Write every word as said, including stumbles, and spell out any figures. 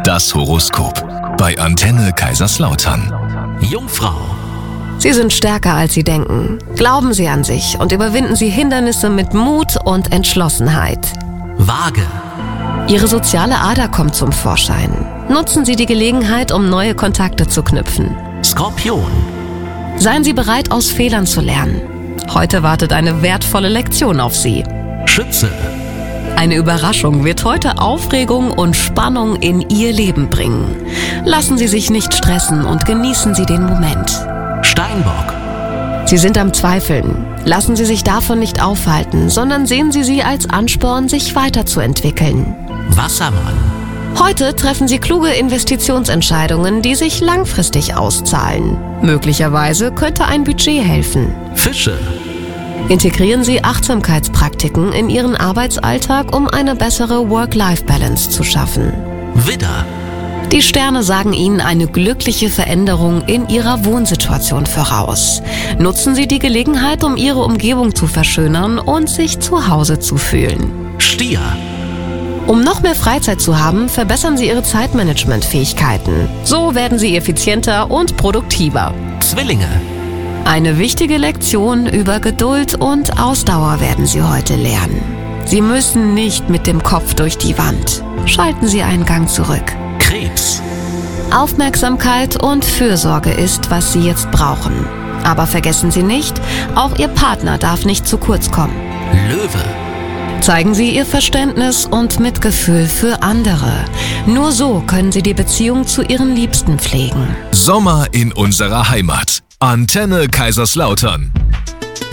Das Horoskop bei Antenne Kaiserslautern. Jungfrau. Sie sind stärker, als Sie denken. Glauben Sie an sich und überwinden Sie Hindernisse mit Mut und Entschlossenheit. Waage. Ihre soziale Ader kommt zum Vorschein. Nutzen Sie die Gelegenheit, um neue Kontakte zu knüpfen. Skorpion. Seien Sie bereit, aus Fehlern zu lernen. Heute wartet eine wertvolle Lektion auf Sie. Schütze. Eine Überraschung wird heute Aufregung und Spannung in Ihr Leben bringen. Lassen Sie sich nicht stressen und genießen Sie den Moment. Steinbock. Sie sind am Zweifeln. Lassen Sie sich davon nicht aufhalten, sondern sehen Sie sie als Ansporn, sich weiterzuentwickeln. Wassermann. Heute treffen Sie kluge Investitionsentscheidungen, die sich langfristig auszahlen. Möglicherweise könnte ein Budget helfen. Fische. Integrieren Sie Achtsamkeitspraktiken in Ihren Arbeitsalltag, um eine bessere Work-Life-Balance zu schaffen. Widder. Die Sterne sagen Ihnen eine glückliche Veränderung in Ihrer Wohnsituation voraus. Nutzen Sie die Gelegenheit, um Ihre Umgebung zu verschönern und sich zu Hause zu fühlen. Stier. Um noch mehr Freizeit zu haben, verbessern Sie Ihre Zeitmanagement-Fähigkeiten. So werden Sie effizienter und produktiver. Zwillinge. Eine wichtige Lektion über Geduld und Ausdauer werden Sie heute lernen. Sie müssen nicht mit dem Kopf durch die Wand. Schalten Sie einen Gang zurück. Krebs. Aufmerksamkeit und Fürsorge ist, was Sie jetzt brauchen. Aber vergessen Sie nicht, auch Ihr Partner darf nicht zu kurz kommen. Löwe. Zeigen Sie Ihr Verständnis und Mitgefühl für andere. Nur so können Sie die Beziehung zu Ihren Liebsten pflegen. Sommer in unserer Heimat. Antenne Kaiserslautern.